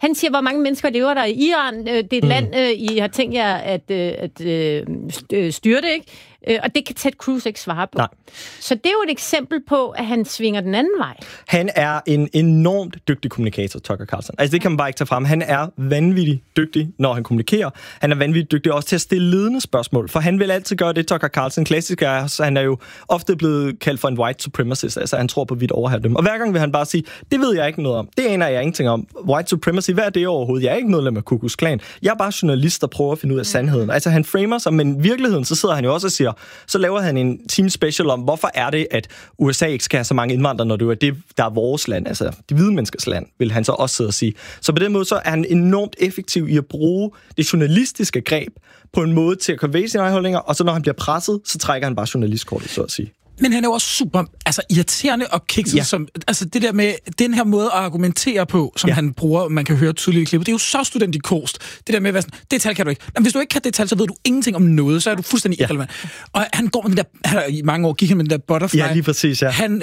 Han siger, hvor mange mennesker lever der i Iran. Det er et land, I har tænkt jer at styrte, ikke? Og det kan Ted Cruz ikke svare på. Nej. Så det er jo et eksempel på, at han svinger den anden vej. Han er en enormt dygtig kommunikator, Tucker Carlson. Altså, det kan man bare ikke tage frem. Han er vanvittigt dygtig, når han kommunikerer. Han er vanvittigt dygtig også til at stille ledende spørgsmål, for han vil altid gøre det, Tucker Carlson. Klassisk er, så han er jo ofte blevet kaldt for en white supremacist, altså han tror på hvidt overherredømme. Og hver gang vil han bare sige, det ved jeg ikke noget om. Det aner jeg ingenting om. White supremacy, hvad er det overhovedet? Jeg er ikke medlem af Ku Klux Klan. Jeg er bare journalist, der prøver at finde ud af sandheden. Altså, han framer sig, men i virkeligheden, så sidder han jo også og siger, så laver han en team special om, hvorfor er det, at USA ikke skal have så mange indvandrere, når det er det, der er vores land, altså de hvide menneskers land, vil han så også sidde og sige. Så på den måde, så er han enormt effektiv i at bruge det journalistiske greb på en måde til at konvejere sine holdninger, og så når han bliver presset, så trækker han bare journalistkortet, så at sige. Men han er jo også super irriterende og kikset, som, altså det der med den her måde at argumentere på, som han bruger, man kan høre tydeligt i klippet, det er jo så studentikost. Det der med, hvad sådan, det tal kan du ikke. Men hvis du ikke kan det tal, så ved du ingenting om noget, så er du fuldstændig irrelevant. Og han går med den der, i mange år gik han med den der butterfly. Ja, lige præcis, ja. Han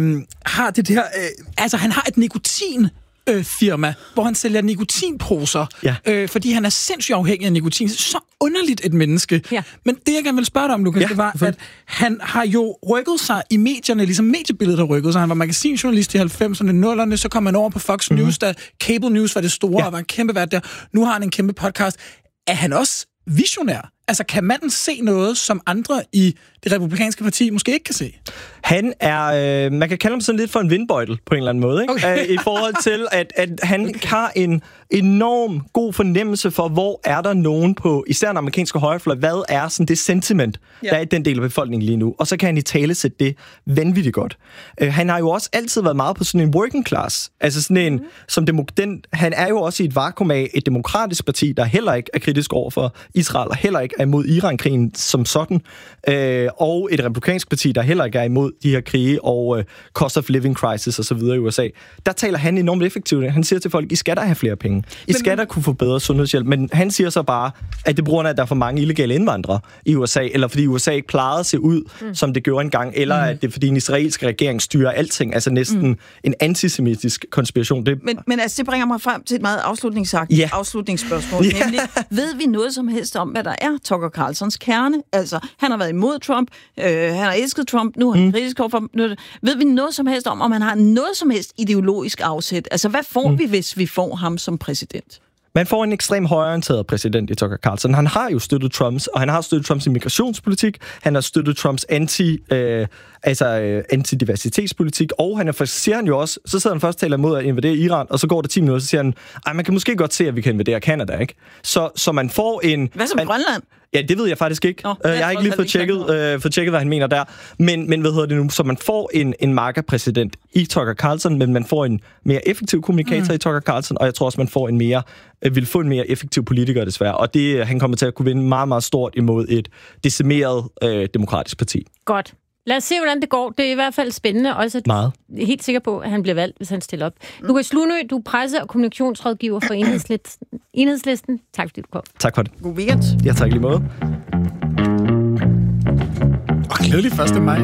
har det der, altså han har et nikotin firma, hvor han sælger nikotinposer, fordi han er sindssygt afhængig af nikotin. Så underligt et menneske. Ja. Men det, jeg gerne vil spørge dig om, Lukas, det var, at han har jo rykket sig i medierne, ligesom mediebilledet har rykket sig. Han var magasinjournalist i 90'erne, 0'erne, så kom han over på Fox News, da Cable News var det store, og var en kæmpe vært der. Nu har han en kæmpe podcast. Er han også visionær? Altså, kan manden se noget, som andre i det republikanske parti måske ikke kan se? Han er, man kan kalde ham sådan lidt for en vindbøjtel på en eller anden måde, ikke? Okay. I forhold til, at han har en enorm god fornemmelse for, hvor er der nogen på, især den amerikanske højrefløj, hvad er sådan det sentiment, der er i den del af befolkningen lige nu. Og så kan han i tale sætte det vanvittigt godt. Han har jo også altid været meget på sådan en working class. Altså sådan en, som han er jo også i et vakuum af et demokratisk parti, der heller ikke er kritisk over for Israel, og heller ikke er imod Iran-krigen som sådan, og et republikansk parti, der heller ikke er imod de her krige og cost of living crisis og så videre i USA. Der taler han enormt effektivt. Han siger til folk, I skal da have flere penge. I skal da kunne få bedre sundhedshjælp. Men han siger så bare, at det bruger, at der er for mange illegale indvandrere i USA, eller fordi USA ikke plejede at se ud, som det gjorde engang, eller at det er fordi den israelske regering styrer alting, altså næsten en antisemitisk konspiration. Men altså, det bringer mig frem til et meget afslutningsspørgsmål, nemlig, ved vi noget som helst om, hvad der er Tucker Carlsons kerne? Altså, han har været imod Trump, han har elsket Trump, nu er han kritisk overfor. Ved vi noget som helst om han har noget som helst ideologisk afsæt? Altså, hvad får vi, hvis vi får ham som præsident? Man får en ekstrem højreorienteret præsident i Tucker Carlson. Han har jo støttet Trumps, og han har støttet Trumps immigrationspolitik, han har støttet Trumps antidiversitetspolitik, og siger han jo også, så sidder han først og taler imod at invadere Iran, og så går der 10 minutter, så siger han, man kan måske godt se, at vi kan invadere Canada, ikke? Så man får en... Hvad som Grønland? Ja, det ved jeg faktisk ikke. Jeg har ikke lige fået tjekket, hvad han mener der. Men hvad hedder det nu? Så man får en markerpræsident i Tucker Carlson, men man får en mere effektiv kommunikator i Tucker Carlson, og jeg tror også, man får vil få en mere effektiv politiker desværre. Og det, han kommer til at kunne vinde meget, meget stort imod et decimeret demokratisk parti. Godt. Lad os se, hvordan det går. Det er i hvert fald spændende. Også jeg er helt sikker på, at han bliver valgt, hvis han stiller op. Lukas Lunø, du er presse- og kommunikationsrådgiver for Enhedslisten. Tak fordi du kom. Tak for det. God weekend. Ja, tak lige måde. Og glædelig 1. maj.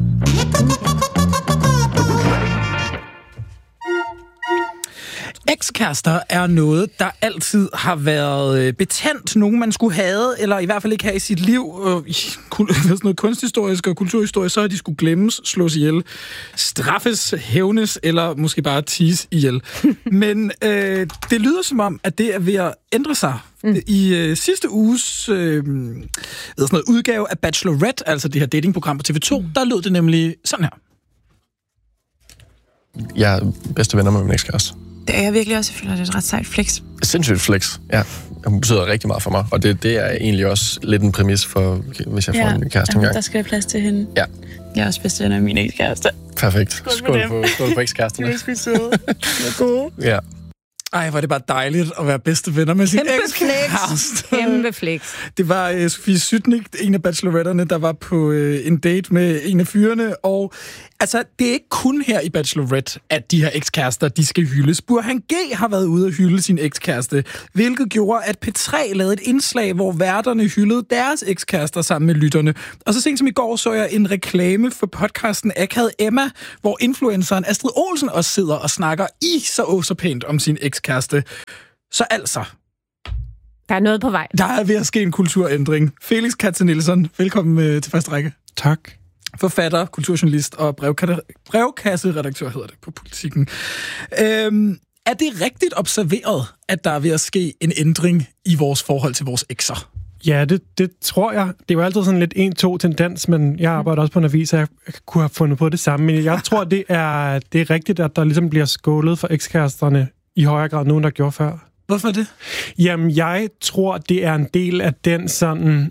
Ekskærester er noget, der altid har været betændt. Nogen, man skulle have, eller i hvert fald ikke have i sit liv. Sådan noget kunsthistorisk og kulturhistorisk, så er de skulle glemmes, slås ihjel, straffes, hævnes, eller måske bare tease ihjel. Men det lyder som om, at det er ved at ændre sig. I sidste uges udgave af Bachelorette, altså det her datingprogram på TV2, der lød det nemlig sådan her. Jeg er bedste venner med min ekskæreste. Det er jeg virkelig også. Jeg føler, det er et ret sejt flex. Sindssygt flex, ja. Hun betyder rigtig meget for mig, og det er egentlig også lidt en præmis for, hvis jeg får en kæreste engang. Der skal være plads til hende. Ja. Jeg er også bedste venner med min ekskæreste. Perfekt. Skål på ekskæresterne. Det er sgu søde. Det er gode. Ja. Ej, hvor er det bare dejligt at være bedste venner med sin ekskæreste. Kæmpe flex. Det var Sofie Sytnik, en af bacheloretterne, der var på en date med en af fyrene, og Altså, det er ikke kun her i Bachelorette, at de her ekskærester, de skal hyldes. Burhan G. har været ude at hylde sin ekskæreste, hvilket gjorde, at P3 lavede et indslag, hvor værterne hyldede deres ekskærester sammen med lytterne. Og så sent som i går så jeg en reklame for podcasten Akavet Emma, hvor influenceren Astrid Olsen også sidder og snakker så pænt om sin ekskæreste. Så altså... Der er noget på vej. Der er ved at ske en kulturændring. Felix Katze Nielsen, velkommen til første række. Tak. Forfatter, kulturjournalist og brevkasseredaktør hedder det på Politikken. Er det rigtigt observeret, at der er ved at ske en ændring i vores forhold til vores ekser? Ja, det tror jeg. Det er jo altid sådan lidt 1-2 tendens, men jeg arbejder også på en avis, så jeg kunne have fundet på det samme. Men jeg tror, det er rigtigt, at der ligesom bliver skålet for ekskæresterne i højere grad nu, end der gjorde før. Hvorfor det? Jamen, jeg tror, det er en del af den sådan...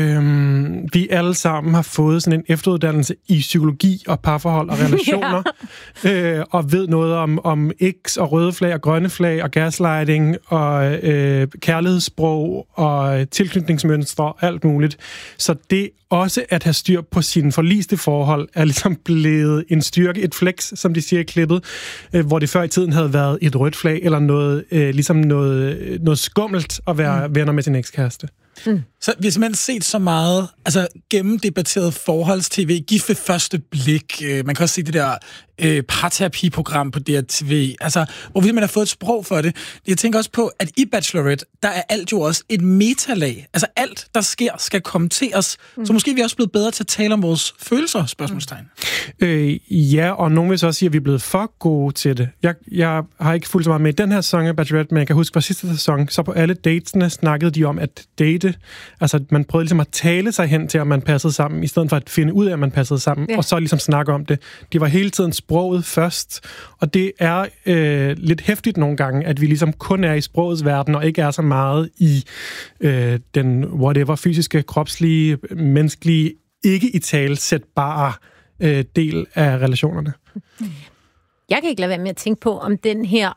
vi alle sammen har fået sådan en efteruddannelse i psykologi og parforhold og relationer, og ved noget om X og røde flag og grønne flag og gaslighting og kærlighedssprog og tilknytningsmønstre og alt muligt. Så det også at have styr på sine forliste forhold er ligesom blevet en styrke, et flex, som de siger i klippet, hvor det før i tiden havde været et rødt flag eller noget, ligesom noget skummelt at være venner med sin ekskæreste. Så vi har simpelthen set så meget gennemdebatteret forholds-tv, gift ved første blik. Man kan også se det der parterapi-program på DRTV, hvor vi simpelthen har fået et sprog for det. Jeg tænker også på, at i Bachelorette, der er alt jo også et metalag. Altså alt, der sker, skal kommenteres. Så måske er vi også blevet bedre til at tale om vores følelser, spørgsmålstegn. Ja, og nogen vil så også sige, at vi er blevet for gode til det. Jeg har ikke fulgt så meget med i den her sæson af Bachelorette, men jeg kan huske fra sidste sæson, så på alle datesene snakkede de om at date. Altså, man prøvede ligesom at tale sig hen til, at man passede sammen, i stedet for at finde ud af, at man passede sammen, og så ligesom snakke om det. Det var hele tiden sproget først, og det er lidt hæftigt nogle gange, at vi ligesom kun er i sprogets verden, og ikke er så meget i den whatever fysiske, kropslige, menneskelige, ikke i talesætbare del af relationerne. Jeg kan ikke lade være med at tænke på, om den her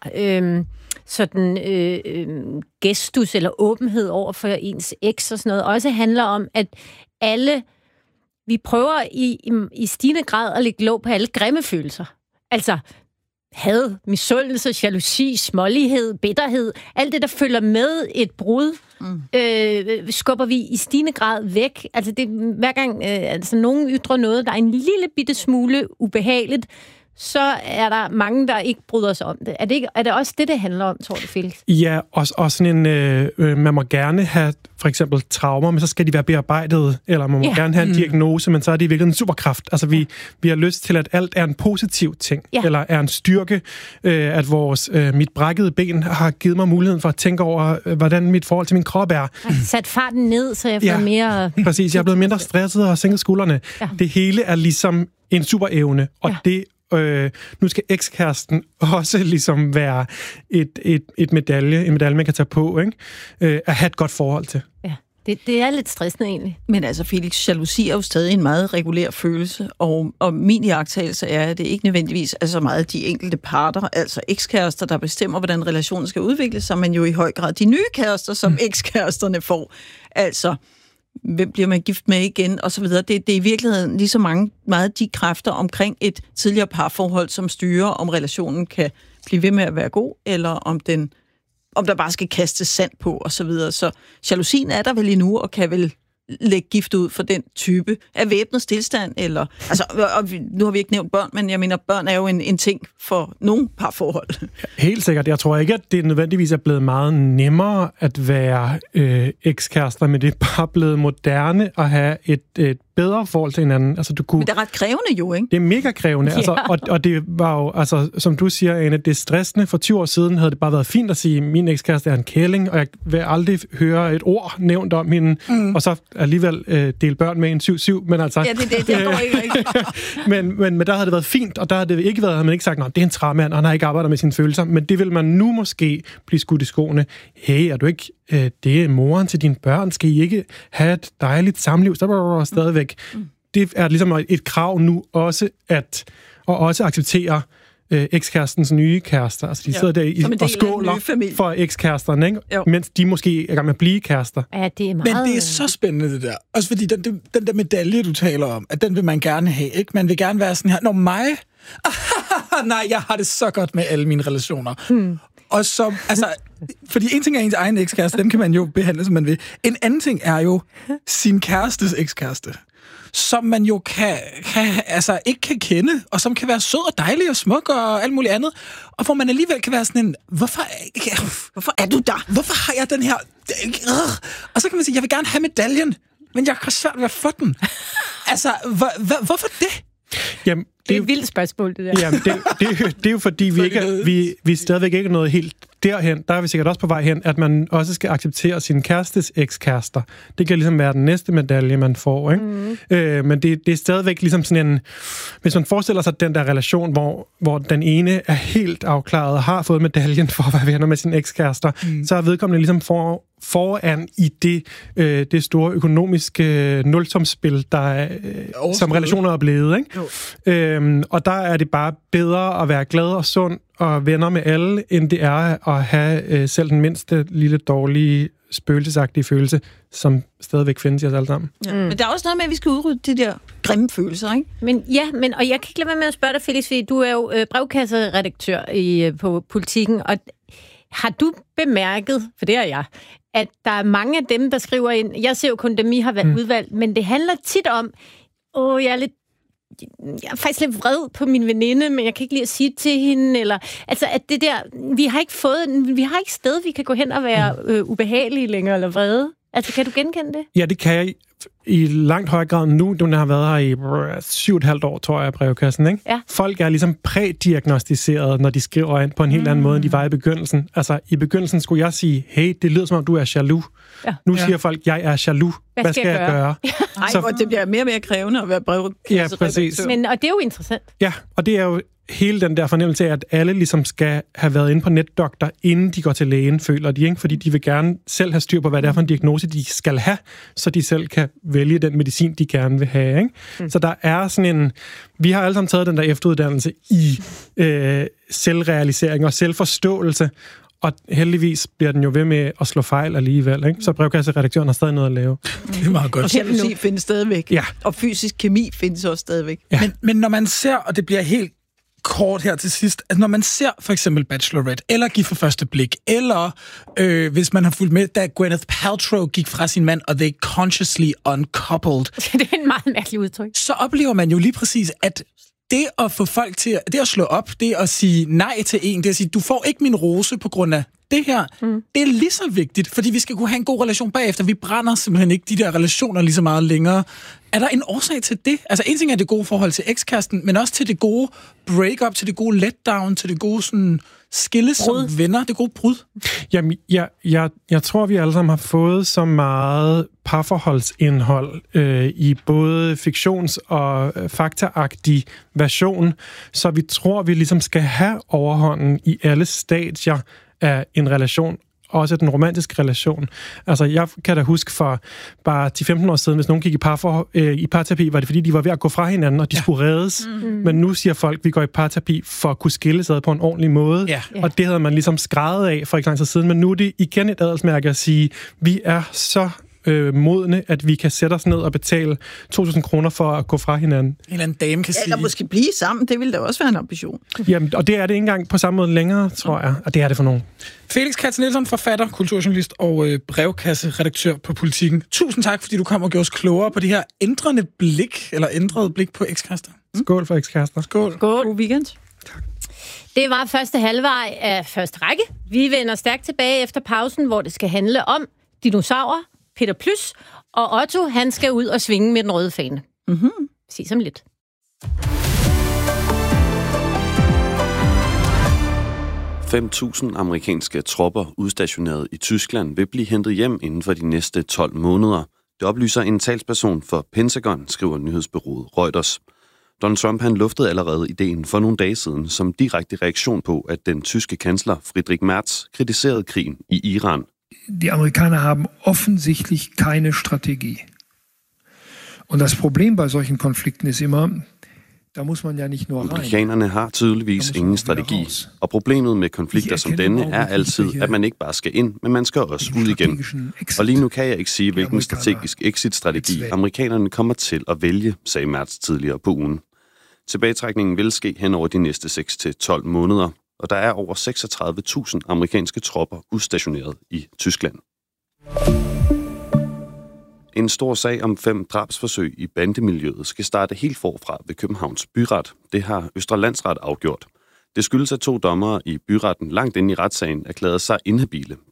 gestus eller åbenhed over for ens eks og sådan noget, også handler om, at vi prøver i stigende grad at lægge låg på alle grimme følelser. Altså had, misundelse, jalousi, smålighed, bitterhed, alt det, der følger med et brud, skubber vi i stigende grad væk. Altså det, hver gang nogen ytrer noget, der er en lille bitte smule ubehageligt, så er der mange, der ikke bryder sig om det. Er det også det handler om, tror du, Felix? Ja, og sådan en... man må gerne have for eksempel traumer, men så skal de være bearbejdet, eller man må gerne have en diagnose, men så er det virkelig en superkraft. Altså, vi har lyst til, at alt er en positiv ting, eller er en styrke, at mit brækkede ben har givet mig muligheden for at tænke over, hvordan mit forhold til min krop er. Sat farten ned, så jeg får mere... Præcis, jeg er blevet mindre stresset og sænket skuldrene. Ja. Det hele er ligesom en superevne, og det nu skal ekskæresten også ligesom være en medalje, man kan tage på, ikke? At have et godt forhold til. Ja, det er lidt stressende egentlig. Men altså, Felix, jalousi er jo stadig en meget regulær følelse, og min iagttagelse er, at det ikke nødvendigvis er så meget de enkelte parter, altså ekskærester, der bestemmer, hvordan relationen skal udvikle sig, men jo i høj grad de nye kærester, som ekskæresterne får. Altså, hvem bliver man gift med igen, og så videre. Det er i virkeligheden lige så meget de kræfter omkring et tidligere parforhold, som styrer, om relationen kan blive ved med at være god, eller om der bare skal kastes sand på, og så videre. Så jalousien er der vel endnu, og kan vel lægge gift ud for den type af væbnet stilstand, eller... Altså, nu har vi ikke nævnt børn, men jeg mener, børn er jo en ting for nogle parforhold. Helt sikkert. Jeg tror ikke, at det nødvendigvis er blevet meget nemmere at være ekskærester, men det er bare blevet moderne at have et bedre forhold til hinanden. Altså, men det er ret krævende jo, ikke? Det er mega krævende. Altså, og det var jo, altså, som du siger, Anne, det er stressende. For 20 år siden havde det bare været fint at sige, at min ekskæreste er en kælling, og jeg vil aldrig høre et ord nævnt om hende, og så alligevel dele børn med en 7-7. Men altså... Ja, det er ikke. men der havde det været fint, og der havde det ikke været, havde man ikke sagt, det er en træmand, og han har ikke arbejdet med sine følelser. Men det vil man nu måske blive skudt i skoene. Hey, er du ikke... det er moren til dine børn. Skal I ikke have et dejligt samliv? Så stadigvæk. Det er ligesom et krav nu også at acceptere ekskærestens nye kærester. Altså, de sidder der og skåler for ekskæresterne, ikke? Mens de måske er gang med at blive kærester. Ja, det er meget... Men det er så spændende, det der. Også fordi den der medalje, du taler om, at den vil man gerne have, ikke? Man vil gerne være sådan her, når mig... Nej, jeg har det så godt med alle mine relationer. Og så, altså... Fordi en ting er ens egen ekskæreste, dem kan man jo behandle, som man vil. En anden ting er jo sin kærestes ekskæreste, som man jo ikke kan kende, og som kan være sød og dejlig og smuk og alt muligt andet, og hvor man alligevel kan være sådan en, hvorfor er du der? Hvorfor har jeg den her... Og så kan man sige, jeg vil gerne have medaljen, men jeg har svært ved at få den. Altså, hvorfor det? Jamen, det er et vildt spørgsmål, det der. Jamen, det er jo fordi, vi stadigvæk ikke er nået helt derhen. Der er vi sikkert også på vej hen, at man også skal acceptere sin kærestes ekskærester. Det kan ligesom være den næste medalje, man får, ikke? Men det er stadigvæk ligesom sådan en... Hvis man forestiller sig den der relation, hvor den ene er helt afklaret og har fået medaljen for at være venner med sin ekskærester, så er vedkommende ligesom foran i det store økonomiske nulsumsspil, der som relationer er blevet, ikke? Og der er det bare bedre at være glad og sund og venner med alle, end det er at have selv den mindste lille dårlige spøgelsesagtige følelse, som stadigvæk findes i os alle sammen. Ja. Men der er også noget med, at vi skal udrydde de der grimme følelser, ikke? Og jeg kan ikke lade være med at spørge dig, Felix, fordi du er jo brevkasseredaktør på Politiken, og har du bemærket, for det er jeg, at der er mange af dem, der skriver ind, jeg ser jo kun dem, I har været udvalgt, men det handler tit om, jeg er faktisk lidt vred på min veninde, men jeg kan ikke lide at sige til hende, eller altså at det der, vi har ikke sted, vi kan gå hen og være ubehagelige længere, eller vrede. Altså, kan du genkende det? Ja, det kan jeg i langt højere grad nu. Du har været her i 7,5 år, tror jeg, brevkassen, ikke? Ja. Folk er ligesom prædiagnostiseret, når de skriver ind på en helt anden måde, end de var i begyndelsen. Altså, i begyndelsen skulle jeg sige, hey, det lyder som om, du er jaloux. Ja. Nu siger folk, jeg er jaloux. Hvad skal jeg gøre? Så det bliver mere og mere krævende at være brevkasseredaktør. Ja, præcis. Og det er jo interessant. Ja, og det er jo hele den der fornemmelse af, at alle ligesom skal have været inde på netdoktor, inden de går til lægen, føler de, ikke? Fordi de vil gerne selv have styr på, hvad det er for en diagnose, de skal have, så de selv kan vælge den medicin, de gerne vil have, ikke? Så der er sådan en... Vi har alle sammen taget den der efteruddannelse i selvrealisering og selvforståelse, og heldigvis bliver den jo ved med at slå fejl alligevel, ikke? Så brevkasseredaktøren har stadig noget at lave. Det er meget godt. Og jalousi findes stadigvæk. Ja. Og fysisk kemi findes også stadigvæk. Ja. Men når man ser, og det bliver helt kort her til sidst, altså når man ser for eksempel Bachelorette, eller Gift for første blik, eller hvis man har fulgt med, da Gwyneth Paltrow gik fra sin mand, og they consciously uncoupled. Det er en meget mærkelig udtryk. Så oplever man jo lige præcis, at det at få folk til, det at slå op, det at sige nej til en, det at sige, du får ikke min rose på grund af det her, det er lige så vigtigt, fordi vi skal kunne have en god relation bagefter. Vi brænder simpelthen ikke de der relationer lige så meget længere. Er der en årsag til det? Altså en ting er det gode forhold til ekskæresten, men også til det gode break-up, til det gode letdown, til det gode sådan skille som venner, det gode brud. Jamen, jeg tror, vi alle sammen har fået så meget parforholdsindhold i både fiktions- og faktaagtig version, så vi tror, vi ligesom skal have overhånden i alle stadier af en relation, også den romantiske relation. Altså, jeg kan da huske for bare 10-15 år siden, hvis nogen gik i parterapi, var det fordi, de var ved at gå fra hinanden, og de skulle reddes. Men nu siger folk, vi går i parterapi for at kunne skilles ad på en ordentlig måde. Og det havde man ligesom skrevet af for ikke lang tid siden. Men nu er det igen et adelsmærke at sige, vi er så modne, at vi kan sætte os ned og betale 2.000 kroner for at gå fra hinanden. En eller anden dame kan sige... Eller måske blive sammen, det ville da også være en ambition. Jamen, og det er det ikke engang på samme måde længere, tror jeg. Og det er det for nogen. Felix Katz-Nielsen, forfatter, kulturjournalist og brevkasseredaktør på Politiken. Tusind tak, fordi du kom og gjorde os klogere på det her ændrede blik på ekskærester. Skål for ekskærester. Skål. God weekend. Tak. Det var første halvvej af første række. Vi vender stærkt tilbage efter pausen, hvor det skal handle om dinosaurer, Peter Plys, og Otto, han skal ud og svinge med den røde fane. Sig som lidt. $5.000 amerikanske tropper udstationeret i Tyskland vil blive hentet hjem inden for de næste 12 måneder. Det oplyser en talsperson for Pentagon, skriver nyhedsbureauet Reuters. Donald Trump han luftede allerede ideen for nogle dage siden som direkte reaktion på, at den tyske kansler Friedrich Merz kritiserede krigen i Iran. Die Amerikaner haben offensichtlich keine Strategie. Und das Problem bei solchen Konflikten ist immer, Da muss man ja nicht nur rein. Amerikanerne har tydeligvis ingen strategi, og problemet med konflikter som denne er altid, at man ikke bare skal ind, men man skal også ud igen. Og lige nu kan jeg ikke sige, hvilken strategisk exit-strategi amerikanerne kommer til at vælge, sagde Merz tidligere på ugen. Tilbagetrækningen vil ske hen over de næste 6-12 måneder, og der er over 36.000 amerikanske tropper udstationeret i Tyskland. En stor sag om 5 drabsforsøg i bandemiljøet skal starte helt forfra ved Københavns Byret. Det har Østre Landsret afgjort. Det skyldes, at 2 dommere i byretten langt inde i retssagen erklærede sig inhabile,